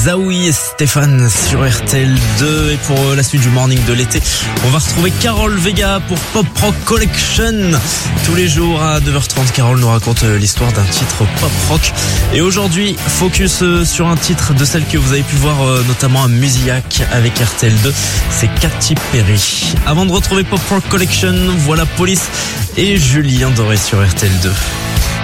Zaoui et Stéphane sur RTL2. Et pour la suite du morning de l'été, on va retrouver Carole Vega pour Pop Rock Collection. Tous les jours à 9h30, Carole nous raconte l'histoire d'un titre pop rock. Et aujourd'hui, focus sur un titre de celle que vous avez pu voir notamment à Musiac avec RTL2. C'est Katy Perry. Avant de retrouver Pop Rock Collection, voilà Police et Julien Doré sur RTL2.